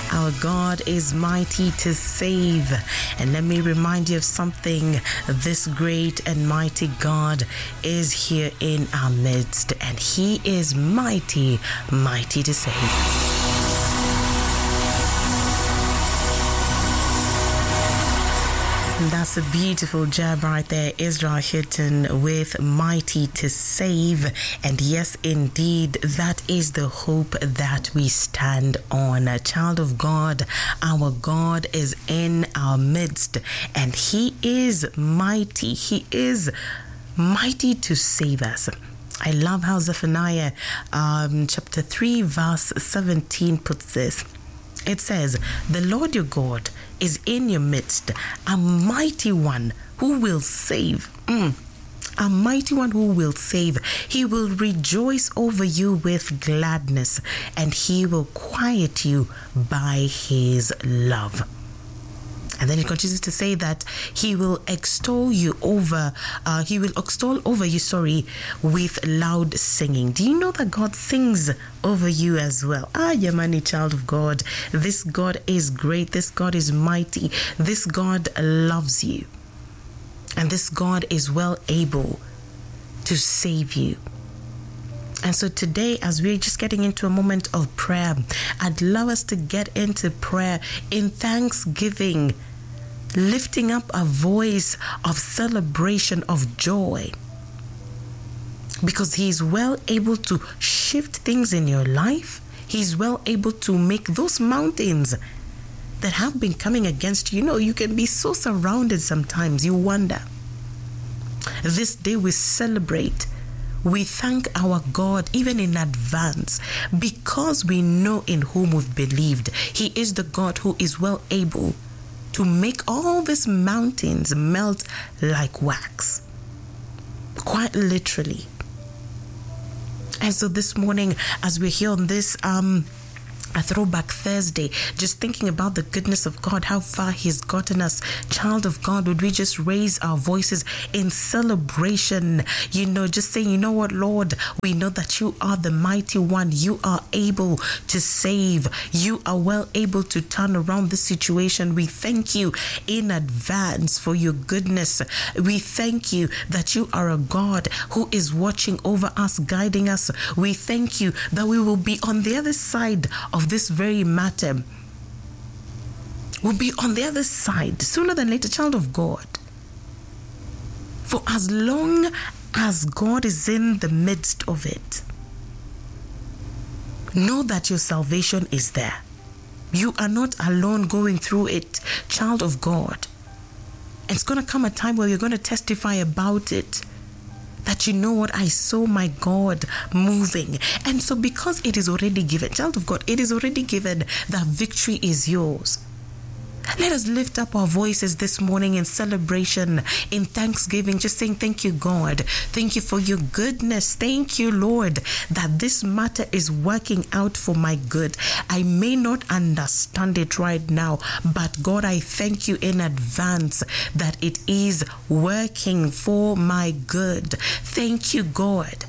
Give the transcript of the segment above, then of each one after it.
Our God is mighty to save. And let me remind you of something. This great and mighty God is here in our midst, and He is mighty, mighty to save. That's a beautiful jab right there, Israel Houghton with Mighty to Save. And yes, indeed, that is the hope that we stand on. A child of God, our God is in our midst, and He is mighty. He is mighty to save us. I love how Zephaniah chapter 3 verse 17 puts this. It says, "The Lord your God is in your midst, a mighty one who will save." A mighty one who will save. He will rejoice over you with gladness, and He will quiet you by His love. And then He continues to say that He will extol over you, with loud singing. Do you know that God sings over you as well? Yamani, child of God, this God is great. This God is mighty. This God loves you. And this God is well able to save you. And so today, as we're just getting into a moment of prayer, I'd love us to get into prayer in thanksgiving, lifting up a voice of celebration, of joy, because He's well able to shift things in your life. He's well able to make those mountains that have been coming against you. You can be so surrounded sometimes, you wonder. This day we celebrate. We thank our God even in advance, because we know in whom we've believed. He is the God who is well able to make all these mountains melt like wax, quite literally. And so this morning, as we're here on this a Throwback Thursday, just thinking about the goodness of God, how far He's gotten us. Child of God, would we just raise our voices in celebration, just saying, you know what, Lord, we know that You are the mighty one. You are able to save. You are well able to turn around this situation. We thank You in advance for Your goodness. We thank You that You are a God who is watching over us, guiding us. We thank You that we will be on the other side of this very matter. We'll be on the other side sooner than later, child of God. For as long as God is in the midst of it, know that your salvation is there. You are not alone going through it, child of God. It's going to come a time where you're going to testify about it, that you know what, I saw my God moving. And so because it is already given, child of God, it is already given, that victory is yours. Let us lift up our voices this morning in celebration, in thanksgiving, just saying, thank You, God. Thank You for Your goodness. Thank You, Lord, that this matter is working out for my good. I may not understand it right now, but God, I thank You in advance that it is working for my good. Thank You, God,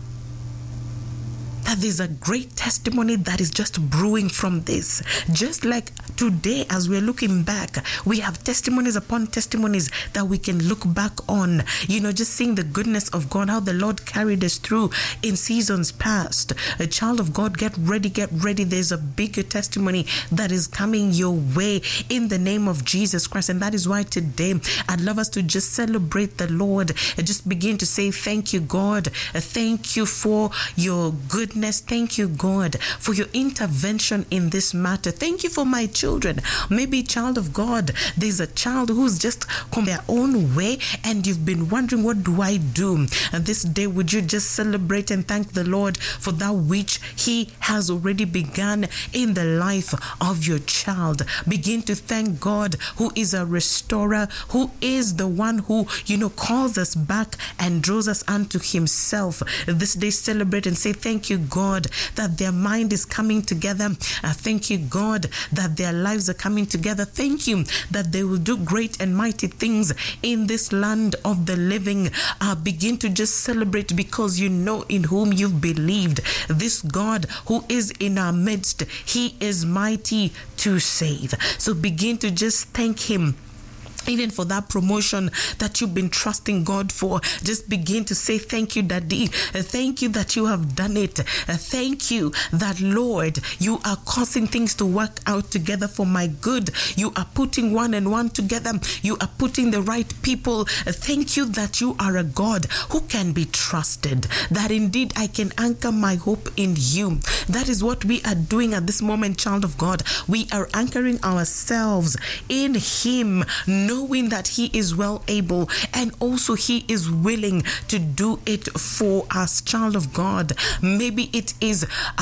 that there's a great testimony that is just brewing from this. Just like today, as we're looking back, we have testimonies upon testimonies that we can look back on, just seeing the goodness of God, how the Lord carried us through in seasons past. A child of God, get ready. There's a bigger testimony that is coming your way in the name of Jesus Christ. And that is why today I'd love us to just celebrate the Lord and just begin to say, thank You, God. Thank You for Your goodness. Thank You, God, for Your intervention in this matter. Thank You for my children. Maybe, child of God, there's a child who's just come their own way and you've been wondering, what do I do? And this day, would you just celebrate and thank the Lord for that which He has already begun in the life of your child. Begin to thank God, who is a restorer, who is the one who, calls us back and draws us unto Himself. This day, celebrate and say, thank You, God, that their mind is coming together. Thank you, God, that their lives are coming together. Thank you that they will do great and mighty things in this land of the living. Begin to just celebrate, because you know in whom you've believed. This God who is in our midst, he is mighty to save. So begin to just thank him. Even for that promotion that you've been trusting God for, just begin to say, thank you, Daddy. Thank you that you have done it. Thank you that, Lord, you are causing things to work out together for my good. You are putting one and one together. You are putting the right people. Thank you that you are a God who can be trusted, that indeed I can anchor my hope in you. That is what we are doing at this moment, child of God. We are anchoring ourselves in him, knowing that he is well able, and also he is willing to do it for us, child of God. Maybe it is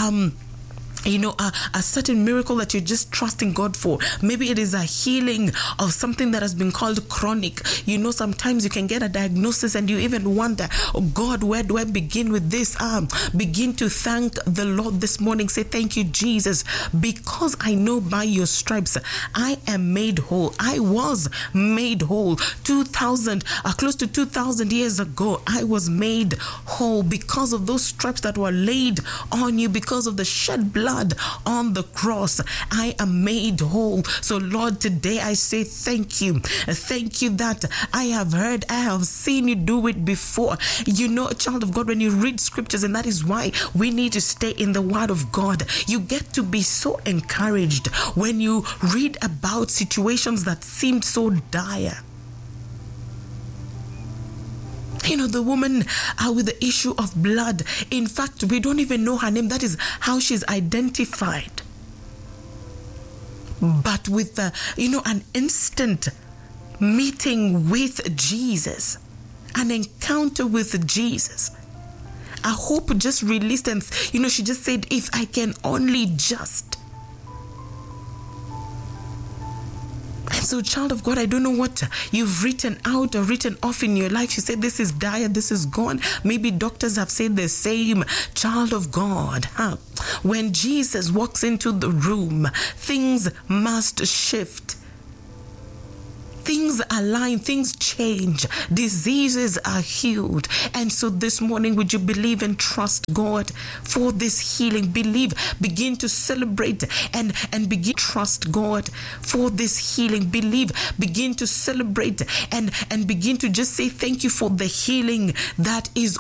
a certain miracle that you're just trusting God for. Maybe it is a healing of something that has been called chronic. Sometimes you can get a diagnosis and you even wonder, oh God, where do I begin with this? Begin to thank the Lord this morning. Say, thank you, Jesus, because I know by your stripes I am made whole. I was made whole. Close to 2,000 years ago, I was made whole because of those stripes that were laid on you, because of the shed blood on the cross. I am made whole. So Lord, today I say thank you. Thank you that I have heard, I have seen you do it before. Child of God, when you read scriptures, and that is why we need to stay in the word of God, you get to be so encouraged when you read about situations that seemed so dire. The woman with the issue of blood. In fact, we don't even know her name. That is how she's identified. But with, an instant meeting with Jesus, an encounter with Jesus, a hope just released, and, she just said, if I can only just. So, child of God, I don't know what you've written out or written off in your life. You said, this is dire, this is gone. Maybe doctors have said the same. Child of God, when Jesus walks into the room, things must shift. Things align, things change, diseases are healed. And so this morning, would you believe and trust God for this healing? Believe, begin to celebrate and begin to trust God for this healing. Believe, begin to celebrate and begin to just say thank you for the healing that is